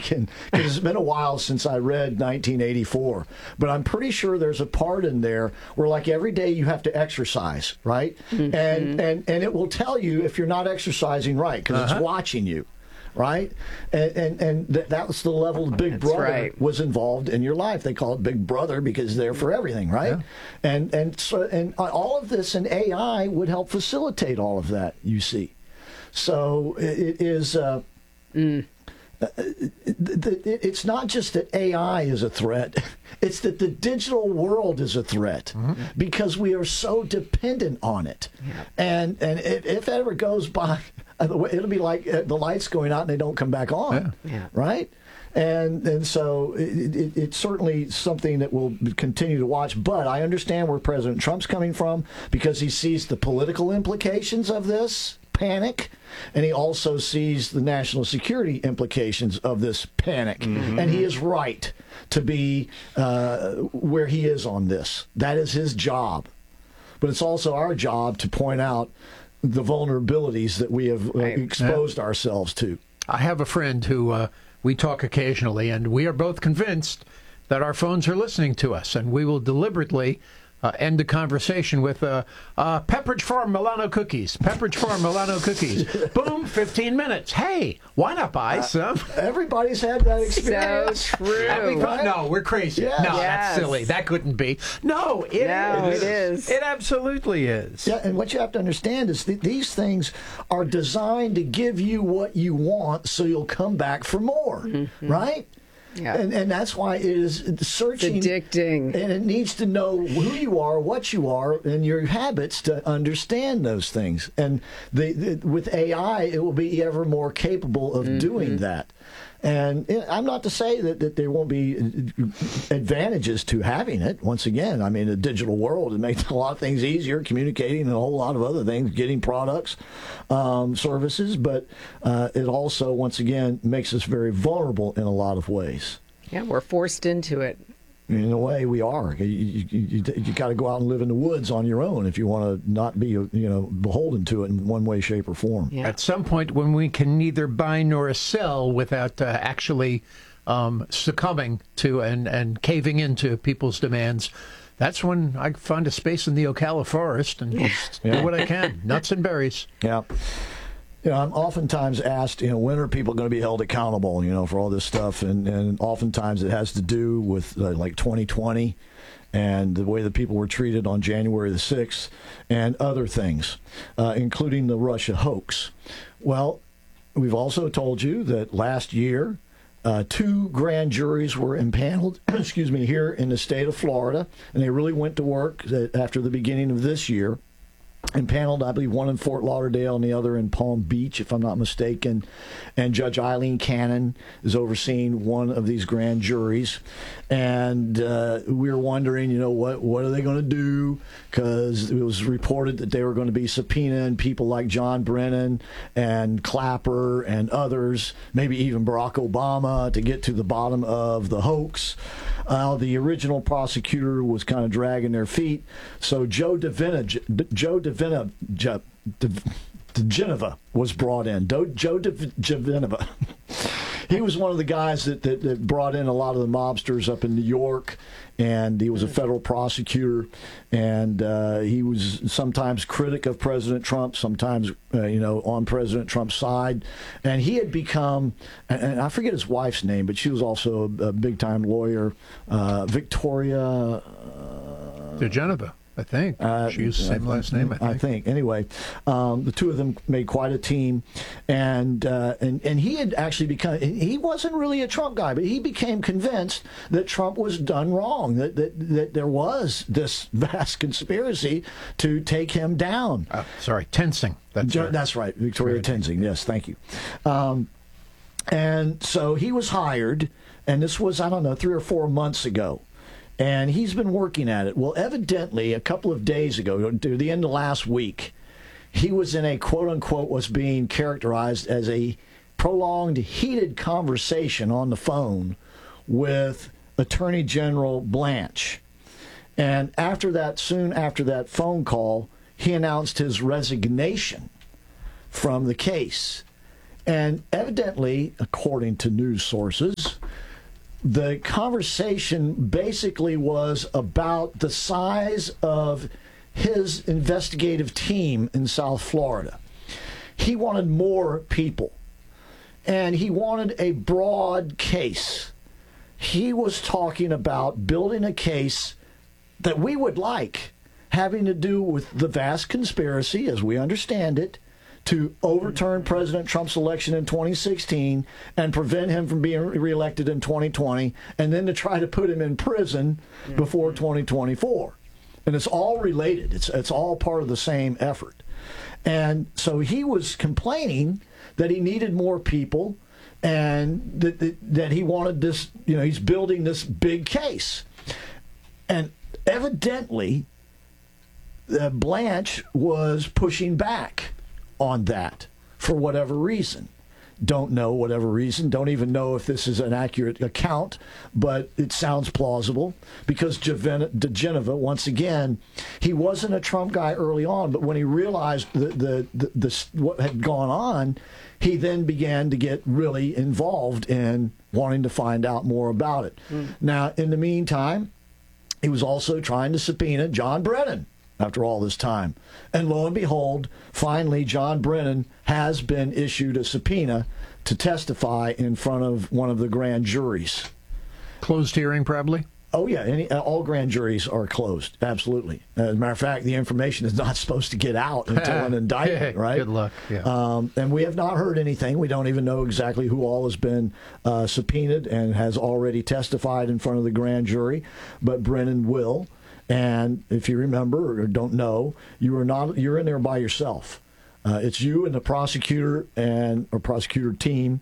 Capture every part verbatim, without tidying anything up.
thinking, because it's been a while since I read nineteen eighty-four, but I'm pretty sure there's a part in there where, like, every day you have to exercise, right? Mm-hmm. And, and and it will tell you if you're not exercising right, because uh-huh. it's watching you. Right, and and, and th- that was the level Big That's Brother right. was involved in your life. They call it Big Brother because they're for everything, right? Yeah. And and so and all of this and A I would help facilitate all of that. You see, so it, it is. Uh, mm. uh, it, it, it's not just that A I is a threat; it's that the digital world is a threat mm-hmm. because we are so dependent on it. Yeah. And and if, if it ever goes by. It'll be like the lights going out and they don't come back on, yeah. Yeah. right? And and so it, it, it's certainly something that we'll continue to watch. But I understand where President Trump's coming from because he sees the political implications of this panic, and he also sees the national security implications of this panic. Mm-hmm. And he is right to be uh, where he is on this. That is his job. But it's also our job to point out the vulnerabilities that we have uh, right. exposed yeah. ourselves to. I have a friend who uh, we talk occasionally, and we are both convinced that our phones are listening to us, and we will deliberately uh, end the conversation with uh, uh, Pepperidge Farm Milano cookies. Pepperidge Farm Milano cookies. Boom, fifteen minutes. Hey, why not buy some? Uh, everybody's had that experience. So true. Have we got- no, we're crazy. Yes. No, Yes. that's silly. That couldn't be. No, it No, is. it is. It absolutely is. Yeah, and what you have to understand is that these things are designed to give you what you want so you'll come back for more, mm-hmm. right? Yeah. And, and that's why it is searching. It's addicting. And it needs to know who you are, what you are, and your habits to understand those things. And the, the, with A I, it will be ever more capable of mm-hmm. doing that. And I'm not to say that, that there won't be advantages to having it. Once again, I mean, the digital world, it makes a lot of things easier, communicating and a whole lot of other things, getting products, um, services. But uh, it also, once again, makes us very vulnerable in a lot of ways. Yeah, we're forced into it. In a way, we are. You, you, you, you got to go out and live in the woods on your own if you want to not be, you know, beholden to it in one way, shape, or form. Yeah. At some point, when we can neither buy nor sell without uh, actually um, succumbing to and, and caving into people's demands, that's when I find a space in the Ocala forest and just Yeah. do what I can. Nuts and berries. Yeah. You know, I'm oftentimes asked, you know, when are people going to be held accountable, you know, for all this stuff? And, and oftentimes it has to do with uh, like twenty twenty and the way that people were treated on January the sixth and other things, uh, including the Russia hoax. Well, we've also told you that last year, uh, two grand juries were impaneled, excuse me, here in the state of Florida, and they really went to work after the beginning of this year. Impaneled, I believe, one in Fort Lauderdale and the other in Palm Beach, if I'm not mistaken. And Judge Eileen Cannon is overseeing one of these grand juries. And uh, we were wondering, you know, what what are they going to do? Because it was reported that they were going to be subpoenaing people like John Brennan and Clapper and others, maybe even Barack Obama, to get to the bottom of the hoax. Uh, the original prosecutor was kind of dragging their feet. So Joe DeVina, Joe DeVina, De, De, DeGeneva was brought in. Do, Joe DeGeneva. He was one of the guys that, that, that brought in a lot of the mobsters up in New York, and he was a federal prosecutor, and uh, he was sometimes critic of President Trump, sometimes, uh, you know, on President Trump's side. And he had become, and, and I forget his wife's name, but she was also a, a big-time lawyer, uh, Victoria... Uh, DeGeneva. I think. Uh, she used the same last name, I think. I think. Anyway, um, the two of them made quite a team. And, uh, and and he had actually become, he wasn't really a Trump guy, but he became convinced that Trump was done wrong, that, that, that there was this vast conspiracy to take him down. Uh, sorry, Tenzing. That's, Jo- right. That's right, Victoria Tenzing. Yes, thank you. Um, and so he was hired, and this was, I don't know, three or four months ago. And he's been working at it. Well, evidently, a couple of days ago, to the end of last week, he was in a quote-unquote what's being characterized as a prolonged, heated conversation on the phone with Attorney General Blanche. And after that, soon after that phone call, he announced his resignation from the case. And evidently, according to news sources, the conversation basically was about the size of his investigative team in South Florida. He wanted more people, and he wanted a broad case. He was talking about building a case that we would like, having to do with the vast conspiracy, as we understand it, to overturn President Trump's election in twenty sixteen and prevent him from being reelected in twenty twenty, and then to try to put him in prison before twenty twenty-four. And it's all related. It's it's all part of the same effort. And so he was complaining that he needed more people and that, that, that he wanted this, you know, he's building this big case. And evidently, uh, Blanche was pushing back on that for whatever reason. Don't know whatever reason. Don't even know if this is an accurate account, but it sounds plausible because diGenova, once again, he wasn't a Trump guy early on, but when he realized the, the, the, the what had gone on, he then began to get really involved in wanting to find out more about it. Mm. Now, in the meantime, he was also trying to subpoena John Brennan after all this time. And lo and behold, finally, John Brennan has been issued a subpoena to testify in front of one of the grand juries. Closed hearing, probably? Oh, yeah. Any, all grand juries are closed. Absolutely. As a matter of fact, the information is not supposed to get out until an indictment, right? Good luck. Yeah. Um, and we have not heard anything. We don't even know exactly who all has been uh, subpoenaed and has already testified in front of the grand jury, but Brennan will. And if you remember or don't know, you are not you're in there by yourself. Uh, it's you and the prosecutor and or prosecutor team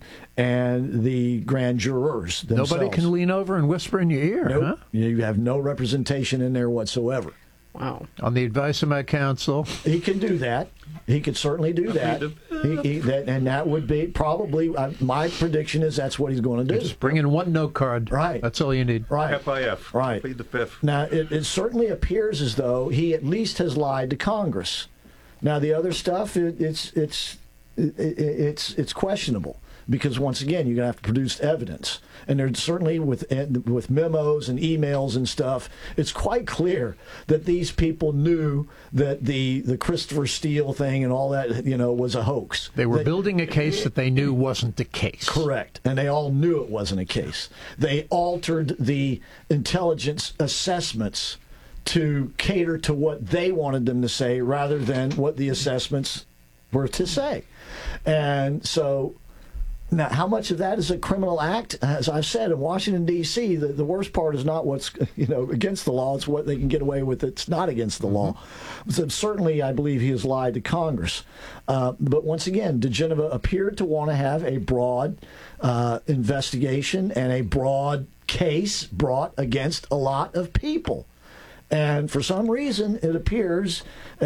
and the grand jurors themselves. Nobody can lean over and whisper in your ear. Nope. Huh? You have no representation in there whatsoever. Wow. On the advice of my counsel. He can do that. He could certainly do that. He, he, that and that would be probably, uh, my prediction is that's what he's going to do. Just bring in one note card. Right. That's all you need. Right. F I F. Right. Plead the fifth. Now, it, it certainly appears as though he at least has lied to Congress. Now, the other stuff, it, it's it's it, it, it's it's questionable because once again, you're going to have to produce evidence, and there's certainly with with memos and emails and stuff, it's quite clear that these people knew that the the Christopher Steele thing and all that, you know, was a hoax. They were they, building a case that they knew wasn't the case. Correct, and they all knew it wasn't a case. They altered the intelligence assessments to cater to what they wanted them to say rather than what the assessments were to say. And so now, how much of that is a criminal act? As I've said, in Washington, D C, the, the worst part is not what's, you know, against the law. It's what they can get away with. It's not against the law. Mm-hmm. So certainly, I believe he has lied to Congress. Uh, but once again, diGenova appeared to want to have a broad uh, investigation and a broad case brought against a lot of people. And for some reason, it appears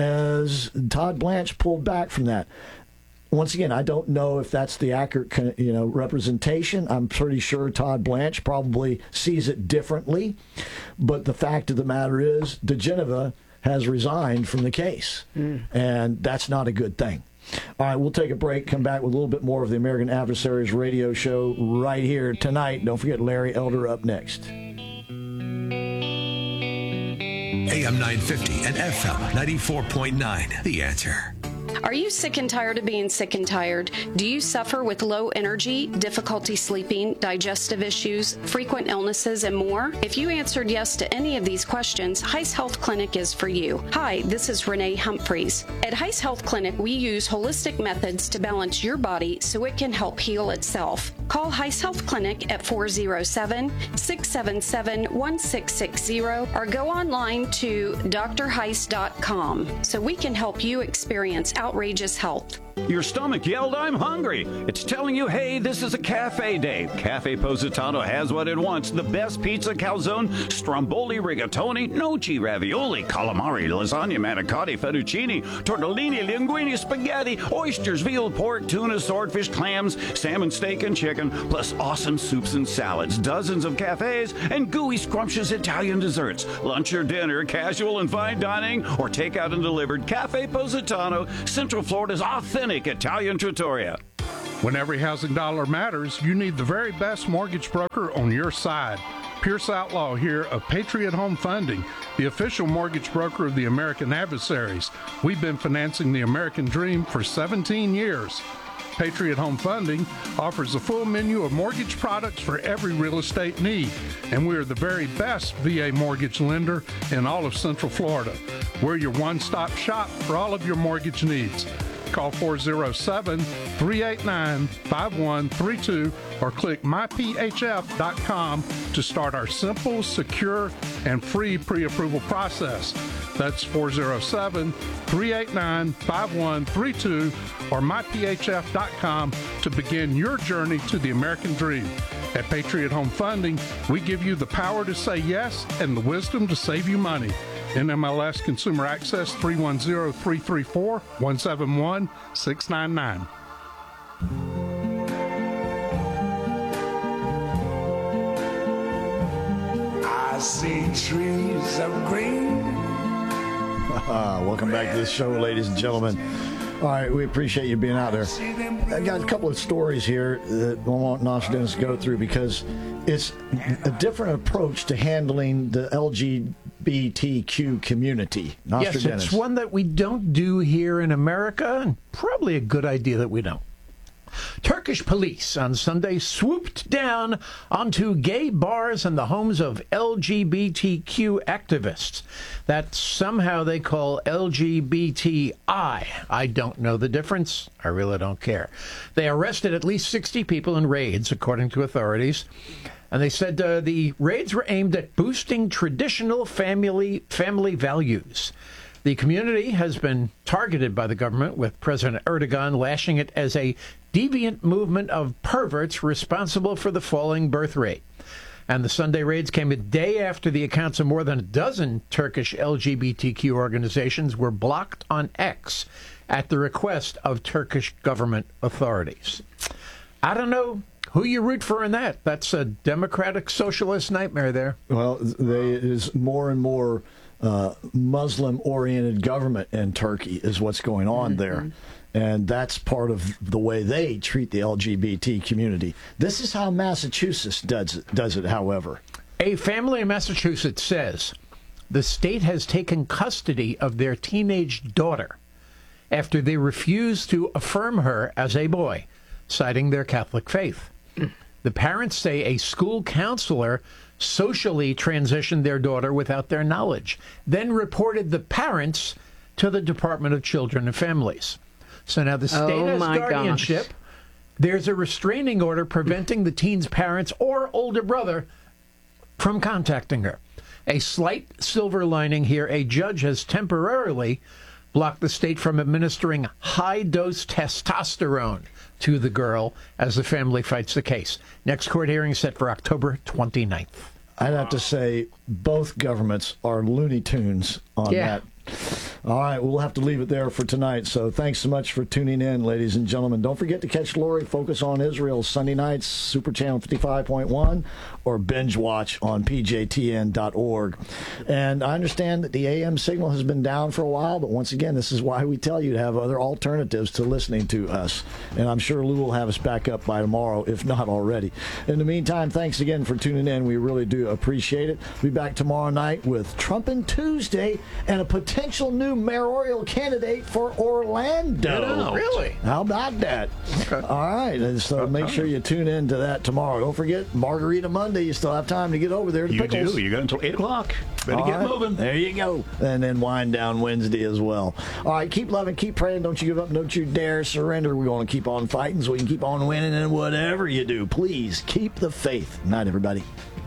as Todd Blanche pulled back from that. Once again, I don't know if that's the accurate, you know, representation. I'm pretty sure Todd Blanche probably sees it differently. But the fact of the matter is, diGenova has resigned from the case. Mm. And that's not a good thing. All right, we'll take a break, come back with a little bit more of the American Adversaries radio show right here tonight. Don't forget Larry Elder up next. A M nine fifty and F M ninety-four point nine. The Answer. Are you sick and tired of being sick and tired? Do you suffer with low energy, difficulty sleeping, digestive issues, frequent illnesses, and more? If you answered yes to any of these questions, Heiss Health Clinic is for you. Hi, this is Renee Humphreys. At Heiss Health Clinic, we use holistic methods to balance your body so it can help heal itself. Call Heiss Health Clinic at four oh seven, six seven seven, one six six zero or go online to d r heiss dot com so we can help you experience outrageous health. Your stomach yelled, "I'm hungry." It's telling you, hey, this is a cafe day. Cafe Positano has what it wants. The best pizza, calzone, stromboli, rigatoni, noci, ravioli, calamari, lasagna, manicotti, fettuccine, tortellini, linguine, spaghetti, oysters, veal, pork, tuna, swordfish, clams, salmon, steak, and chicken, plus awesome soups and salads, dozens of cafes, and gooey, scrumptious Italian desserts. Lunch or dinner, casual and fine dining, or takeout and delivered. Cafe Positano, Central Florida's authentic Italian trattoria. When every housing dollar matters, you need the very best mortgage broker on your side. Pierce Outlaw here of Patriot Home Funding, the official mortgage broker of the American Adversaries. We've been financing the American dream for seventeen years. Patriot Home Funding offers a full menu of mortgage products for every real estate need, and we are the very best V A mortgage lender in all of Central Florida. We're your one-stop shop for all of your mortgage needs. Call four oh seven, three eight nine, five one three two or click my p h f dot com to start our simple, secure, and free pre-approval process. That's four oh seven, three eight nine, five one three two or my p h f dot com to begin your journey to the American dream. At Patriot Home Funding, we give you the power to say yes and the wisdom to save you money. N M L S Consumer Access three one zero, three three four, one seven one, six nine nine. I see trees of green. Welcome back to the show, ladies and gentlemen. All right, we appreciate you being out there. I got a couple of stories here that I want Nostradamus to go through because it's a different approach to handling the L G B T Q community. Yes, it's one that we don't do here in America, and probably a good idea that we don't. Turkish police on Sunday swooped down onto gay bars and the homes of L G B T Q activists that somehow they call L G B T I. I don't know the difference. I really don't care. They arrested at least sixty people in raids, according to authorities. And they said uh, the raids were aimed at boosting traditional family family values. The community has been targeted by the government, with President Erdogan lashing it as a deviant movement of perverts responsible for the falling birth rate. And the Sunday raids came a day after the accounts of more than a dozen Turkish L G B T Q organizations were blocked on X at the request of Turkish government authorities. I don't know who you root for in that. That's a democratic socialist nightmare there. Well, they, it is more and more uh, Muslim-oriented government in Turkey is what's going on mm-hmm. there. And that's part of the way they treat the L G B T community. This is how Massachusetts does it, does it, however. A family in Massachusetts says the state has taken custody of their teenage daughter after they refused to affirm her as a boy, citing their Catholic faith. The parents say a school counselor socially transitioned their daughter without their knowledge, then reported the parents to the Department of Children and Families. So now the state oh has my guardianship. Gosh. There's a restraining order preventing the teen's parents or older brother from contacting her. A slight silver lining here, a judge has temporarily blocked the state from administering high-dose testosterone to the girl as the family fights the case. Next court hearing is set for October twenty-ninth. I'd have to say both governments are Looney Tunes on yeah. that. All right, we'll have to leave it there for tonight. So thanks so much for tuning in, ladies and gentlemen. Don't forget to catch Lori Focus on Israel Sunday nights, Super Channel fifty-five point one, or binge watch on P J T N dot org. And I understand that the A M signal has been down for a while, but once again, this is why we tell you to have other alternatives to listening to us. And I'm sure Lou will have us back up by tomorrow, if not already. In the meantime, thanks again for tuning in. We really do appreciate it. We'll be back tomorrow night with Trumpin' Tuesday and a potential new mayoral candidate for Orlando. Really? How about that? Okay. All right. And so okay. make sure you tune in to that tomorrow. Don't forget, Margarita Monday. You still have time to get over there to You Pickles. do. You got until eight o'clock. Better All get right. moving. There you go. And then Wind Down Wednesday as well. All right. Keep loving. Keep praying. Don't you give up. Don't you dare surrender. We're going to keep on fighting so we can keep on winning. And whatever you do, please keep the faith. Night, everybody.